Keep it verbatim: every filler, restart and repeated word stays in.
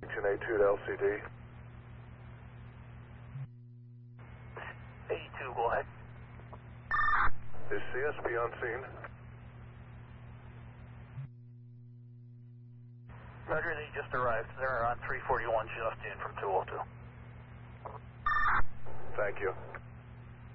A two to L C D. A two, go ahead. Is C S P on scene? Roger, they just arrived. They're on three forty-one just in from two oh two. Thank you.